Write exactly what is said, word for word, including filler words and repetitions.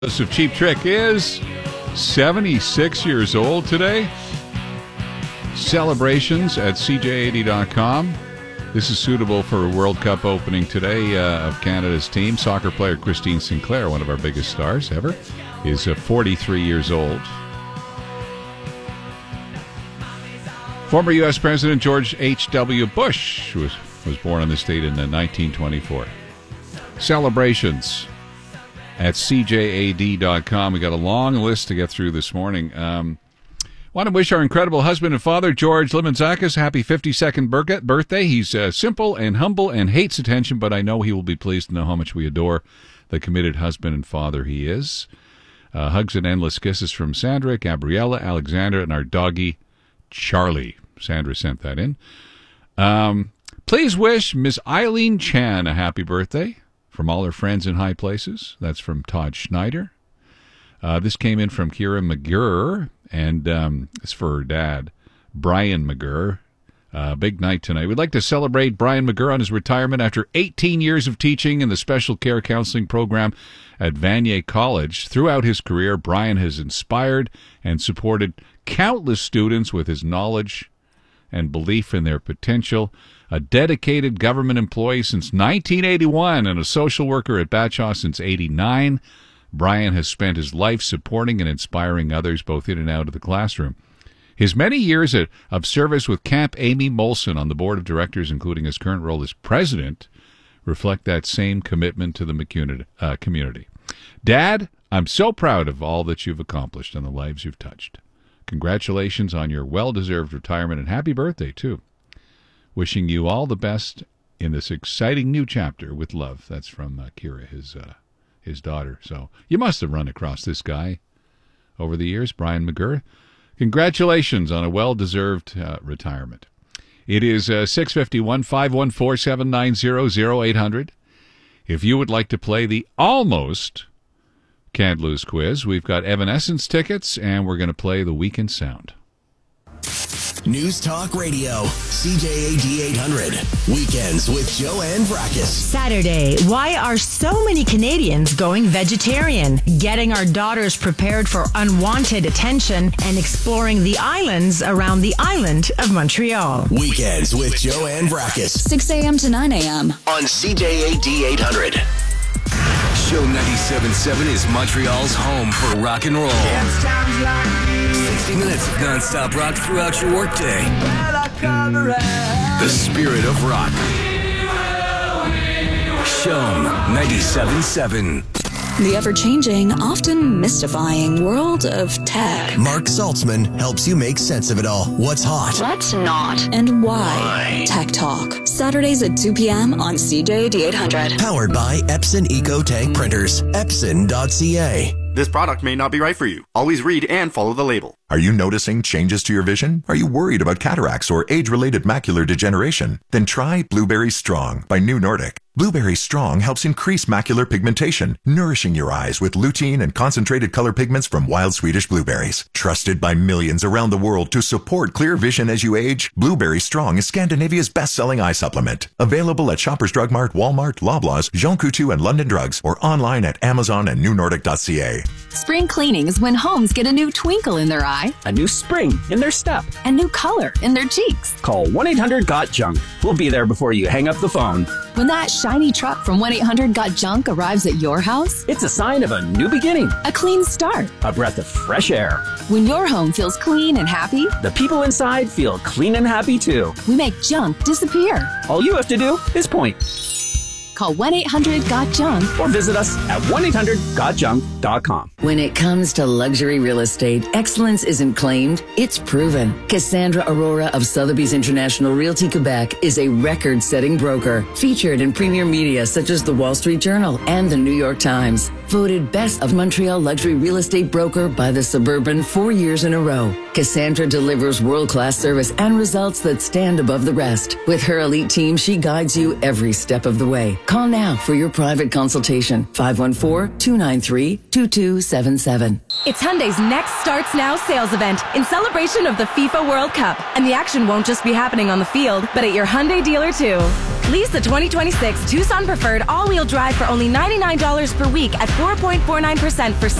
Joseph Cheap Trick is seventy-six years old today. Celebrations at C J eighty dot com. This is suitable for a World Cup opening today uh, of Canada's team. Soccer player Christine Sinclair, one of our biggest stars ever, is uh, forty-three years old. Former U S President George H W Bush was, was born on this date in uh, nineteen twenty-four. Celebrations at C J A D dot com. We got a long list to get through this morning. Um, want to wish our incredible husband and father, George Limantzakis, happy fifty-second birthday. He's uh, simple and humble and hates attention, but I know he will be pleased to know how much we adore the committed husband and father he is. Uh, hugs and endless kisses from Sandra, Gabriella, Alexander, and our doggy, Charlie. Sandra sent that in. Um, please wish Miss Eileen Chan a happy birthday from all her friends in high places. That's from Todd Schneider. Uh, this came in from Kira McGurr, and um, it's for her dad, Brian McGurr. Uh, big night tonight. We'd like to celebrate Brian McGurr on his retirement after eighteen years of teaching in the special care counseling program at Vanier College. Throughout his career, Brian has inspired and supported countless students with his knowledge and belief in their potential. A dedicated government employee since nineteen eighty-one and a social worker at Batshaw since eighty-nine, Brian has spent his life supporting and inspiring others both in and out of the classroom. His many years of service with Camp Amy Molson on the board of directors, including his current role as president, reflect that same commitment to the uh, community. Dad, I'm so proud of all that you've accomplished and the lives you've touched. Congratulations on your well-deserved retirement, and happy birthday, too. Wishing you all the best in this exciting new chapter with love. That's from uh, Kira, his uh, his daughter. So you must have run across this guy over the years, Brian McGurr. Congratulations on a well-deserved uh, retirement. It is uh, six fifty-one, five one four, seven nine zero, zero eight hundred. If you would like to play the Almost Can't Lose quiz, we've got Evanescence tickets, and we're going to play the Weekend Sound. News Talk Radio, C J A D eight hundred. Weekends with Joanne Brakis. Saturday, why are so many Canadians going vegetarian? Getting our daughters prepared for unwanted attention and exploring the islands around the island of Montreal. Weekends with Joanne Brakis. six a.m. to nine a.m. on C J A D eight hundred. Show ninety-seven point seven is Montreal's home for rock and roll. sixty minutes of non-stop rock throughout your workday. The spirit of rock. Show ninety-seven point seven. The ever-changing, often mystifying world of tech. Mark Saltzman helps you make sense of it all. What's hot? What's not? And why? Why? Tech Talk. Saturdays at two p.m. on C J A D eight hundred. Powered by Epson EcoTank Printers. Epson dot C A. This product may not be right for you. Always read and follow the label. Are you noticing changes to your vision? Are you worried about cataracts or age-related macular degeneration? Then try Blueberry Strong by New Nordic. Blueberry Strong helps increase macular pigmentation, nourishing your eyes with lutein and concentrated color pigments from wild Swedish blueberries. Trusted by millions around the world to support clear vision as you age, Blueberry Strong is Scandinavia's best-selling eye supplement. Available at Shoppers Drug Mart, Walmart, Loblaws, Jean Coutu, and London Drugs, or online at Amazon and New Nordic dot C A. Spring cleaning is when homes get a new twinkle in their eye, a new spring in their step, a new color in their cheeks. Call one eight hundred got junk. We'll be there before you hang up the phone. When that shiny truck from one eight hundred got junk arrives at your house, it's a sign of a new beginning, a clean start, a breath of fresh air. When your home feels clean and happy, the people inside feel clean and happy too. We make junk disappear. All you have to do is point. Call one eight hundred got junk or visit us at one eight hundred got junk dot com. When it comes to luxury real estate, excellence isn't claimed, it's proven. Cassandra Aurora of Sotheby's International Realty Quebec is a record-setting broker, featured in premier media such as the Wall Street Journal and the New York Times. Voted Best of Montreal Luxury Real Estate Broker by the Suburban four years in a row. Cassandra delivers world-class service and results that stand above the rest. With her elite team, she guides you every step of the way. Call now for your private consultation. five one four, two nine three, two two seven seven. It's Hyundai's Next Starts Now sales event in celebration of the FIFA World Cup. And the action won't just be happening on the field, but at your Hyundai dealer too. Lease the twenty twenty-six Tucson Preferred all-wheel drive for only ninety-nine dollars per week at four point four nine percent for